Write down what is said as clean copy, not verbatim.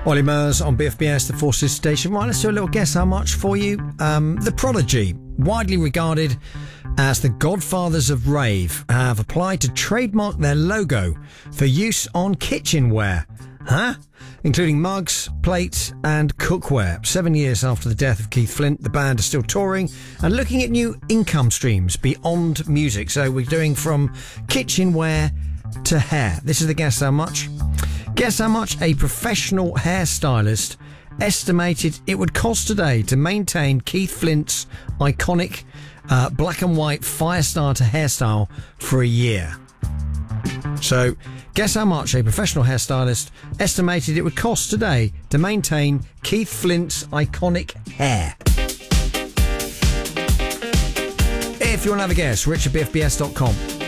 Ollie Murs on BFBS, the Forces Station. Right, let's do a little guess how much for you. The Prodigy, widely regarded as the godfathers of rave, have applied to trademark their logo for use on kitchenware. Including mugs, plates and cookware. 7 years after the death of Keith Flint, the band is still touring and looking at new income streams beyond music. So we're doing from kitchenware to hair. This is the guess how much. Guess how much a professional hairstylist estimated it would cost today to maintain Keith Flint's iconic black and white Firestarter hairstyle for a year. So, guess how much a professional hairstylist estimated it would cost today to maintain Keith Flint's iconic hair. If you want to have a guess, rich@bfbs.com.